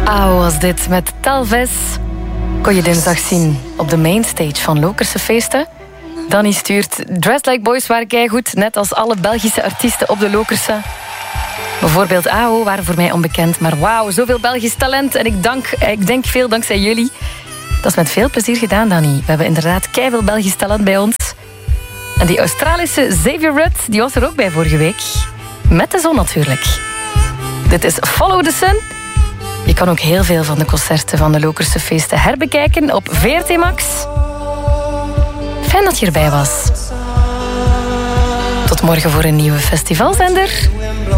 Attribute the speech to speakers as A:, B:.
A: Auw was dit met Talves. Kon je dinsdag zien op de mainstage van Lokerse Feesten. Danny stuurt: Dressed Like Boys waren keigoed, net als alle Belgische artiesten op de Lokerse. Bijvoorbeeld AO waren voor mij onbekend, maar wauw, zoveel Belgisch talent. En ik denk veel dankzij jullie. Dat is met veel plezier gedaan, Danny. We hebben inderdaad keiveel Belgisch talent bij ons. En die Australische Xavier Rudd, die was er ook bij vorige week. Met de zon natuurlijk. Dit is Follow the Sun. Je kan ook heel veel van de concerten van de Lokerse Feesten herbekijken op VRT Max. Fijn dat je erbij was. Tot morgen voor een nieuwe festivalzender.